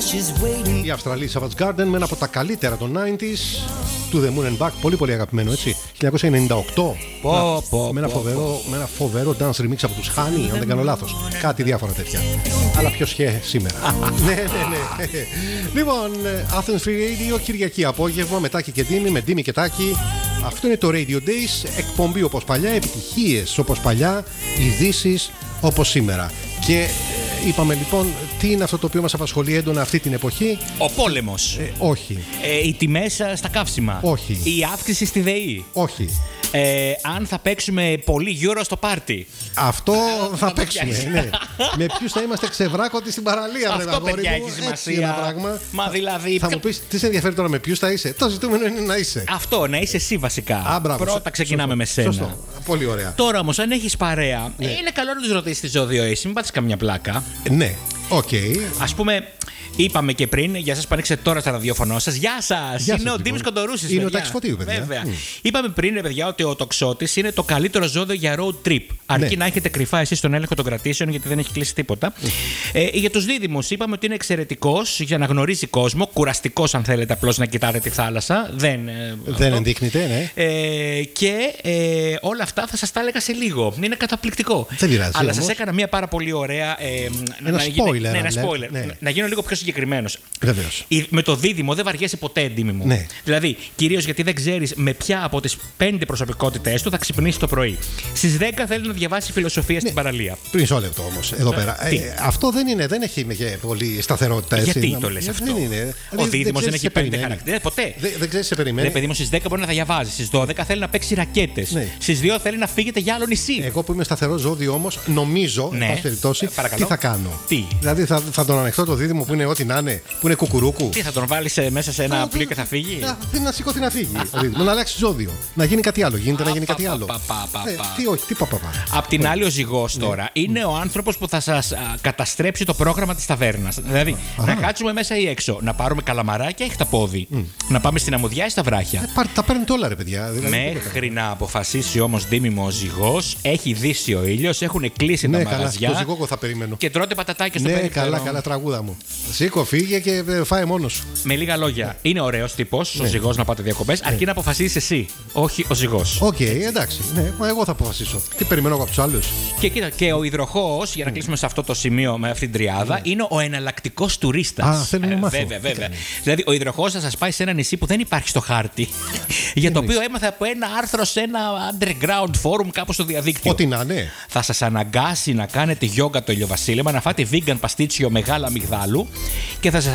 Η Αυστραλή Savage Garden με ένα από τα καλύτερα των 90s, To the Moon and Back, πολύ πολύ αγαπημένο, έτσι. 1998. Με ένα φοβερό dance remix από τους Honey, αν δεν κάνω λάθος. Κάτι διάφορα τέτοια. Αλλά ποιος σήμερα. Ναι. Λοιπόν, Athens Free Radio, Κυριακή απόγευμα, με Τάκη και Ντίμη, με Ντίμη και Τάκη. Αυτό είναι το Radio Days, εκπομπή όπως παλιά, επιτυχίες όπως παλιά, ειδήσεις όπως σήμερα. Και είπαμε λοιπόν, τι είναι αυτό το οποίο μας απασχολεί έντονα αυτή την εποχή? Ο πόλεμος. Όχι. Οι τιμές στα καύσιμα. Όχι. Η αύξηση στη ΔΕΗ. Όχι. Αν θα παίξουμε πολύ Euro στο πάρτι. Αυτό θα παίξουμε. Ναι. Με ποιους θα είμαστε ξεβράκωτοι στην παραλία, αυτό παιδιά έχει σημασία. Μα δηλαδή. Θα μου πεις, τι σε ενδιαφέρει τώρα με ποιους θα είσαι? Το ζητούμενο είναι να είσαι. Αυτό, να είσαι εσύ βασικά. Πρώτα ξεκινάμε με σένα. Σωστό. Πολύ ωραία. Τώρα όμως, αν έχεις παρέα, είναι καλό να τους ρωτήσεις τη ζώδιο εσύ, μην πάθεις καμιά πλάκα. Ναι, οκ. Ας πούμε. Είπαμε και πριν, για σας που ανοίξετε τώρα στα ραδιόφωνο σας, γεια σας! Είναι ο Ντίμης Κοντορούσης. Είναι ο Τάκης Φωτίου, παιδιά. Βέβαια. Είπαμε πριν, παιδιά, ότι ο τοξότης είναι το καλύτερο ζώδιο για road trip. Αρκεί να έχετε κρυφά εσείς τον έλεγχο των κρατήσεων, γιατί δεν έχει κλείσει τίποτα. Για τους δίδυμους, είπαμε ότι είναι εξαιρετικός για να γνωρίζει κόσμο. Κουραστικός, αν θέλετε, απλώς να κοιτάτε τη θάλασσα. Δεν ενδείκνυται, ναι. Και όλα αυτά θα σας τα έλεγα σε λίγο. Είναι καταπληκτικό. Δεν πειράζει. Αλλά σας έκανα μια πάρα πολύ ωραία. Ένα spoiler. Να γίνω λίγο πιο συγκεκριμένος. Βεβαίως. Με το δίδυμο δεν βαριέσαι ποτέ, Ντίμη μου. Ναι. Δηλαδή, κυρίως γιατί δεν ξέρεις με ποια από τις 5 προσωπικότητες του θα ξυπνήσει το πρωί. Στις 10 θέλει να διαβάσει φιλοσοφία στην παραλία. Μισό λεπτό όμως, εδώ πέρα. Αυτό δεν έχει πολύ σταθερότητα. Έτσι. Γιατί το λες αυτό? Ο δίδυμος δεν έχει 5 χαρακτήρες. Ποτέ. Δεν ξέρεις σε περιμένει. Ρε παιδί μου, στις 10 μπορεί να θα διαβάζει. Στις 12 θέλει να παίξει ρακέτες. Ναι. Στις 2 θέλει να φύγετε για άλλο νησί. Εγώ που είμαι σταθερό ζώδιο όμως, νομίζω, εν πάση περιπτώσει, τι θα κάνω. Δηλαδή θα τον ανεχτώ το δίδυμο που είναι ό,τι να είναι, που είναι κουκουρούκου. Τι θα τον βάλεις μέσα σε ένα πλοίο και θα φύγει? Να σηκωθεί να φύγει. Να αλλάξει ζώδιο. Να γίνει κάτι άλλο. Γίνεται να γίνει κάτι άλλο. Τι όχι, τι παπαπά. Απ' την άλλη, ο ζυγός τώρα είναι ο άνθρωπος που θα σας καταστρέψει το πρόγραμμα της ταβέρνας. Δηλαδή, να κάτσουμε μέσα ή έξω, να πάρουμε καλαμαράκια ή χταπόδι, να πάμε στην αμμουδιά ή στα βράχια. Τα παίρνετε όλα, ρε παιδιά. Μέχρι να αποφασίσει όμως, Ντίμη μου, ο ζυγός, έχει δύσει ο ήλιος, έχουν κλείσει τα μαγαζιά. Το ζυγό θα περιμένω. Και τρώτε πατατάκια στο περίπτερο. Ναι, καλά, τραγούδα μου. Σήκω, φύγε και φάε μόνος σου. Με λίγα λόγια, είναι ωραίος τύπος ο ζυγός να πάτε διακοπές, αρκεί να αποφασίσεις εσύ, όχι ο ζυγός. Οκ, εντάξει. Ναι, μα εγώ θα αποφασίσω. Τι περιμένω από τους άλλους. Και κοίτα, και ο υδροχόος, για να κλείσουμε σε αυτό το σημείο με αυτήν την τριάδα, είναι ο εναλλακτικός τουρίστας. Θέλω να μάθω. Βέβαια. Δηλαδή, ο υδροχόος θα σας πάει σε ένα νησί που δεν υπάρχει στο χάρτη, για το οποίο έμαθα από ένα άρθρο σε ένα underground forum κάπου στο διαδίκτυο. Ό,τι να είναι. Θα σας αναγκάσει να κάνετε γιόγκα το ηλιοβασίλεμα, να φάτε vegan παστίτσιο μεγάλα αμυγδάλου και θα σας